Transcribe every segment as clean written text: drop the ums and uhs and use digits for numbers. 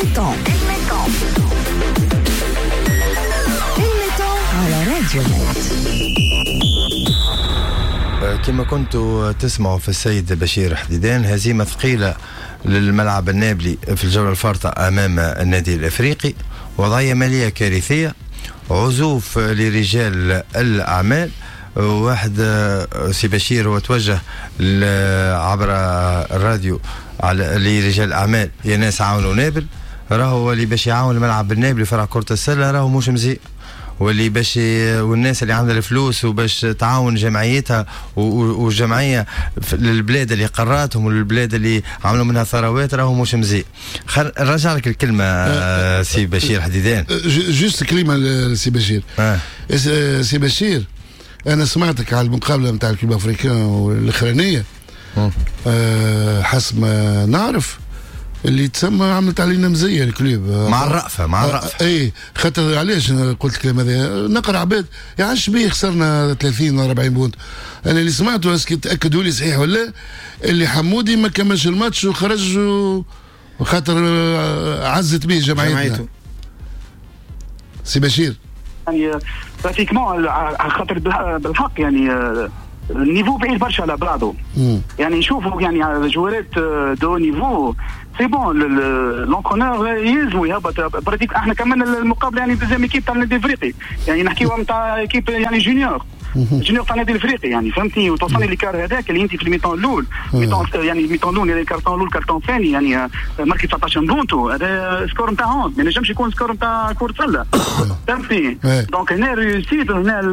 الميتون على راديو كما كنتوا تسمعوا في السيد بشير حديدان، هزيمة ثقيلة للملعب النابلي في الجولة الفارطة أمام النادي الأفريقي، وضعية مالية كارثية، عزوف لرجال الأعمال. واحد سي بشير هو توجه عبر الراديو على لرجال الأعمال، يا ناس عاونوا نابل، راهو اللي باش يعاون الملعب النابلي فرع كرة السلة راهو مش مزيء، واللي باش والناس اللي عندها الفلوس وباش تعاون جمعيتها والجمعيه للبلاد اللي قراتهم والبلاد اللي عملوا منها ثروات راهو مش مزيء. نرجع لك الكلمه سي بشير حديدان. جوست كلمه سي بشير. سي بشير، انا سمعتك على المقابله نتاع الكلوب افريكان الاخرانيه، حسب ما نعرف اللي تسمى عملت علينا مزيه الكليب مع الرأفة اي خاطر علاش قلت الكلام هذا؟ نقرا عباد يعني شبيه خسرنا 30 و 40 بونت. انا اللي سمعته اسكي تاكدوا لي صحيح ولا اللي حمودي ما كملش الماتش وخرج وخاطر عزت به جمعيتنا. سي بشير يعني براتيكمون على خاطر بالحق يعني النيفو بعيد برشا على بعضه. يعني نشوفوا يعني جوارات دو نيفو سي بون لونكونور يلزموا يهبط براتيك. احنا كملنا المقابله يعني دوزيام ايكيب تاع النادي الافريقي، يعني نحكيو نتاع ايكيب يعني جونيور تاع النادي الافريقي، يعني فهمتني. وتوصلني الكار هذاك اللي انت في الميطون الاول يعني الميطون الاول يعني كارتون الاول كارتون ثاني يعني ماركي 19 بونتو، هذا سكور نتاعهم ما ينجمش يكون سكور نتاع كرة سله فهمتني. دونك هنا ريوسيت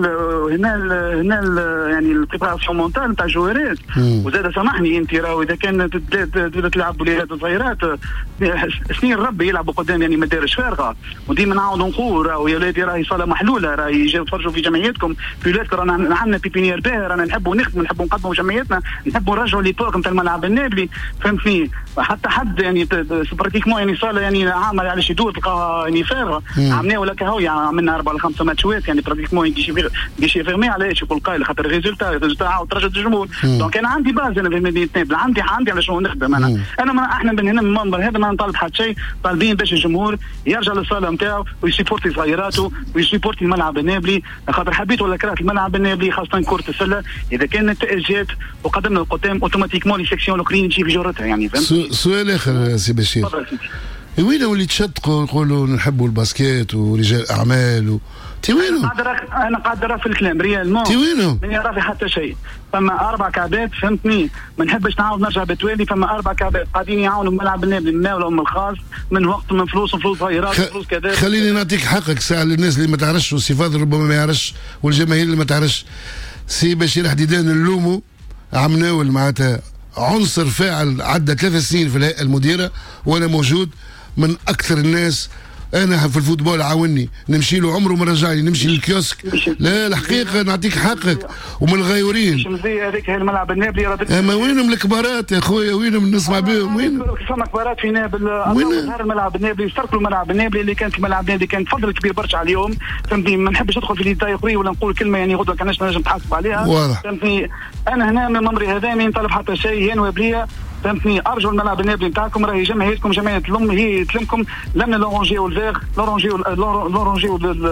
هنا يعني البريباراسيون مونتال نتاع الجوارات. وزاد سامحني انت راهو اذا كان تلعب وليدات صغيرات سنين ربي يلعبوا قدام يعني مدارس فارغه، وديما نعاودوا نقول راهو يا ولادي راهي صاله محلوله، راهي يجيو يتفرجوا في جمعياتكم في ولادك، رانا عندنا بيبينيير باهي، رانا نحبوا نخدموا نحبوا نقدموا جمعيتنا، نحبوا نرجعوا ليبوك نتاع الملعب النابلي فهمتني. حتى حد يعني براتيكمون يعني صاله يعني عامل على شي دور تلقاها يعني فارغه، عملنا ولا كهو يعني عملنا 4 ولا 5 ماتشات يعني براتيكمون يجي فيرمي علاش يقول قايل خاطر الريزولتا عاود ترجع الجمهور. دونك انا عندي باز انا في مدينه نابل، عندي على شنو نخدم انا احنا من هنا من المنبر هذا ما نطالب حتى شيء، طالبين باش الجمهور يرجع للصاله نتاعو ويسيبورتي صغيراته ويسيبورتي الملعب النابلي، خاطر حبيت ولا كرهت الملعب النابلي خاصه كره السله اذا كان النتائج جات وقدمنا القدام اوتوماتيكمون لي سيكسيون الاخرين تجي في جورتها يعني فهمت. سؤال اخر سي بشير، وين اللي تشدقوا يقولوا نحبوا الباسكيت ورجال اعمال تي وينهم؟ انا قادر في الكلام ريالمون تي وينهم؟ من يرى في حتى شيء. فما 4 كعبات فهمتني، ما نحبش نعاود نرجع بتوالي. فما 4 كعبات قاعدين يعاونوا الملعب النابلي من مالهم من الخاص من وقت من فلوس صغيرات فلوس كذا. خليني نعطيك حقك ساعه للناس اللي ما تعرفش وسي فاضل ربما ما يعرفش والجماهير اللي ما تعرفش. سي بشير حديدان نلومو عمناول معناتها عنصر فاعل عدى 3 سنين في الهيئه المديره، وانا موجود من اكثر الناس. انا في الفوتبول عاوني نمشي له عمره ما رجعني نمشي للكيوسك. لا الحقيقه نعطيك حقك ومن الغيورين مش مزي هذيك الملعب النابلي. اما وينهم الكبارات يا خويا؟ وينهم نسمع بهم؟ وين فما كبارات في نابل نهار الملعب النابلي استركلوا الملعب النابلي اللي كان في الملعب النابلي كان فضل كبير برشا عليهم فهمتني. ما نحبش ندخل في ديتاي اخرين ولا نقول كلمه يعني غدوه كانش نجم نحاسب عليها فهمتني. انا هنا من منبري هذا ما نطلب حتى شيء ينوب ليا فهمتني. ارجو الملعب النابلي نتاعكم راهي جمعيتكم جمعيه الام هي تلمكم لنا لورونجي والفيغ لورونجي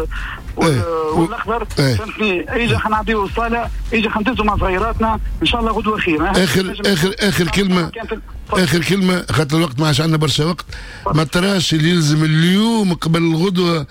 والاخضر فهمتني. اجا حنعطيو الصاله اجا حندزوا مع صغيراتنا ان شاء الله غدوه خير. اخر كلمه خاطر الوقت ما عادش عندنا برشا وقت. ما تراش اللي يلزم اليوم قبل الغدوه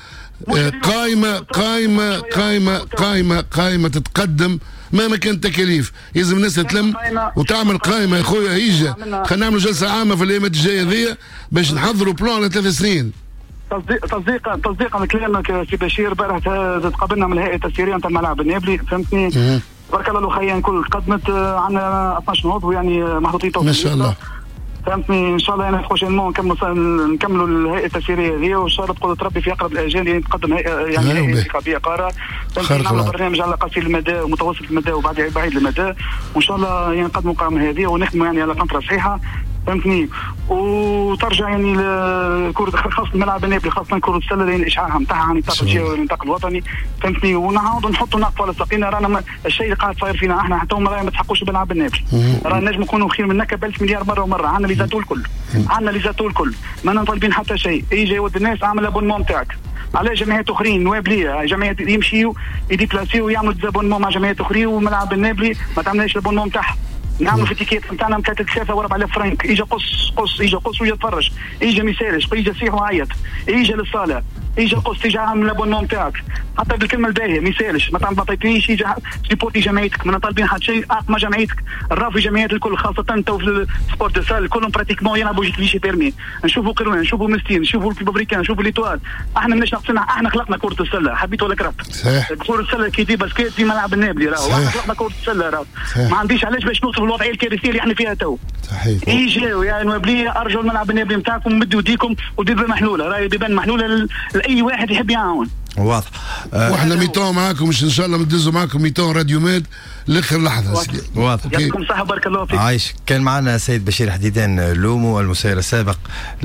قائمه تتقدم مهما كانت التكاليف. يلزم الناس تتلم وتعمل قائمه يا خويا. هيجا خلينا نعملوا جلسه عامه في الايامات الجايه ذي باش نحضروا بلان ل 3 سنين. تصديقا لكلامك سي بشير، بارح تقابلنا من الهيئه التسييريه نتاع الملعب النابلي فهمتني. بارك الله الخيان كل قدمت عندنا 12 عضو يعني محطوطين ما شاء الله فهمتني. ان شاء الله انا نخش نكملوا الهيئه التسييريه هذه وان شاء الله بقدره ربي في اقرب الاجال يعني تقدم يعني هيئه انتخابيه قاره نعملوا برنامج على قصير المدى ومتوسط المدى وبعيد المدى وان شاء الله يعني نقدموا قائمه هذه ونخدموا يعني على قنطره صحيحه فهمتني، وترجع يعني كرة خاصة الملعب النابلي، خاصة كرة السلة لأن الإشعاع نتاعها عن نطاق الجهوي والنطاق الوطني، فهمتني، ونعاودوا نحطوا نقطة على ساقينا. رانا الشيء اللي قاعد صاير فينا احنا حتى هما ما تحقوش بالملعب النابلي، رانا نجم نكونوا خير من هكا ب1000 مليار مرة ومرة. عندنا لي زاتو الكل، عندنا لي زاتو الكل، ما طالبين حتى شيء. يجي يود الناس اعمل الابونمون تاعك على جمعيات اخرين نواب ليا، جمعيات يمشيوا يديبلاسيو ويعملوا ديزابونمون مع جمعيات اخرين، والملعب النابلي ما تعملناش الابونمون تاعها. نعملوا في التيكيت نتاعنا 3000 و4000 فرنك، يجي قص يجي قص ويتفرج، يجي ما يسالش، يجي يصيح ويعيط، يجي للصاله، يجي قص، يجي عامل الابونمون تاعك حتى بالكلمه الباهيه ما يسالش، ما تعطينيش، يجي سيبورتي جمعيتك، ما طالبين حتى شيء، اقمى جمعيتك، الرافي جمعيات الكل، خاصه تو في السبورت دو سال كلهم براتيكمون يلعبوا جيتليشي بيرمي. نشوفوا قروان، نشوفوا مستين، نشوفوا البوبريكان، نشوفوا ليتوال. احنا ماناش ناقصين، احنا خلقنا كره السله، حبيت ولا كرهت. كره السله كي دي باسكيت في ملعب النابلي، راهو احنا خلقنا كره السله، راهو ما عنديش علاش باش نوصل للوضعيه الكارثيه اللي احنا فيها تو. صحيح. يجيو يا نوابليه، ارجوا الملعب النابلي نتاعكم، مدوا يديكم وديروا محلوله، راهي بيبان محلوله لاي واحد يحب يعاون. واضح. واحنا ميتون معاكم، مش ان شاء الله ندزوا معاكم ميتون راديو ماد لاخر لحظه. واضح. يعطيكم الصحه، بارك الله فيك. عايش. كان معنا سيد بشير حديدان لومو، المسير السابق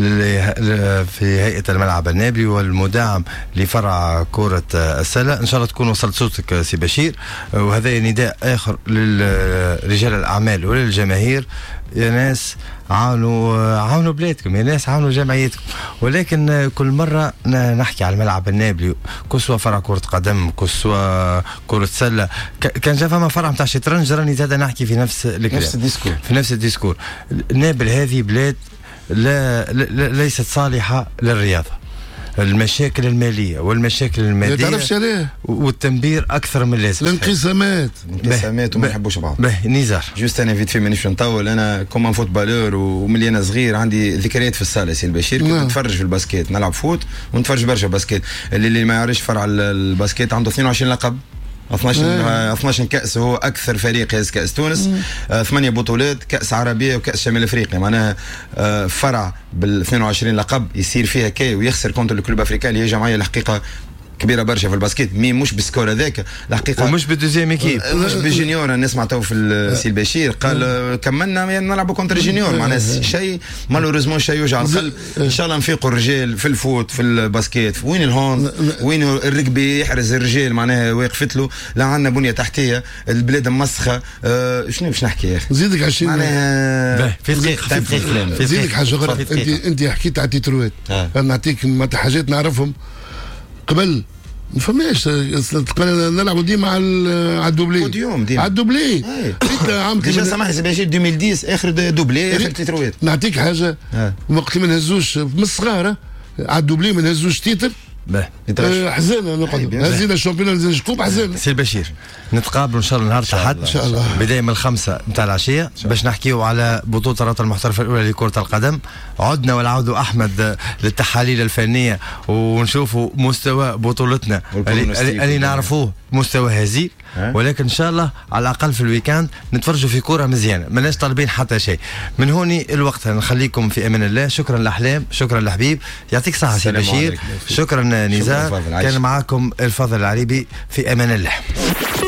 في هيئه الملعب النابلي والمدعم لفرع كره السله. ان شاء الله تكون وصلت صوتك سي بشير، وهذا نداء اخر لرجال الاعمال وللجماهير. يا ناس عاونوا بلادكم، يا ناس عاونوا جمعيتكم. ولكن كل مرة نحكي على الملعب النابلي، كسوة فرع كرة قدم، كسوة كرة سلة، كان جا فما فرع نتاع شطرنج، راني زاد نحكي في نفس الديسكور، في نفس الديسكور. نابل هذه بلاد ليست صالحة للرياضة. المشاكل الماليه والمشاكل الماديه ما تعرفش عليه، والتنبير اكثر من اللازم، الانقسامات وما يحبوش بعض. نزار جوست انا فيت في مانيش نطول. انا كوم فوتبالور وملي انا صغير عندي ذكريات في الصاله سي البشير، كنت نتفرج في الباسكيت، نلعب فوت ونتفرج برشا باسكيت. اللي ما يعرفش فرع الباسكيت عنده 22 لقب، 12 كأس، هو أكثر فريق يهز كأس تونس، 8 بطولات، كأس عربية وكأس شمال أفريقيا. معناها فرع بال 22 لقب يصير فيها كي ويخسر كونتر الكلوب أفريقيا اللي هي جمعية الحقيقة كبيره برشا في الباسكيت، مي مش بالسكور هذاك الحقيقه، ومش بالدوزيام ايكيب، مش بالجونيور. نسمع تو في السي البشير قال كملنا نلعبوا كونتر جونيور، معناها شيء مالوريزمون شيء يوجع القلب. ان شاء الله نفيقوا الرجال في الفوت في الباسكيت. وين الهوند، وين الركبي يحرز الرجال، معناها وقفت له. لا عندنا بنيه تحتيه، البلاد مسخه. شنو باش نحكي يا اخي؟ نزيدك 20 معناها في دقيقه نزيدك حاجه اخرى. انت حكيت على التتروات، نعطيك حاجات نعرفهم. قبل ما فماش نلعبوا ديما على الدوبلي، على الدوبلي. عام ديجا سامحني سي بشير 2010 اخر دوبلي، اخر تيتروات. نعطيك حاجه، وقت ما نهزوش من الصغار على الدوبلي، ما نهزوش تيتر، حزانه نقعد هزينا الشامبيون نزيد كوب حزانه. سي البشير نتقابلوا ان شاء الله نهار الأحد ان شاء الله بدايه من 5 نتاع العشيه باش نحكيو على بطوله الرابطه المحترفه الاولى لكره القدم. عدنا والعودوا احمد للتحاليل الفنيه ونشوفوا مستوى بطولتنا اللي نعرفوه مستوى هزيل، ولكن ان شاء الله على الاقل في الويكاند نتفرجوا في كره مزيانه، ماناش طالبين حتى شيء. من هوني الوقت نخليكم في امان الله. شكرا لأحلام، شكرا لحبيب، يعطيك صحه سي بشير، شكرا نزار. كان معاكم الفضل العريبي، في امان الله.